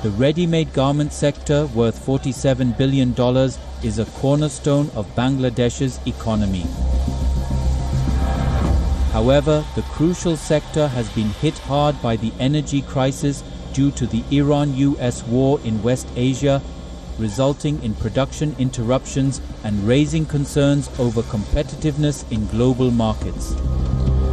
The ready-made garment sector, worth $47 billion, is a cornerstone of Bangladesh's economy. However, the crucial sector has been hit hard by the energy crisis due to the Iran-US war in West Asia, resulting in production interruptions and raising concerns over competitiveness in global markets.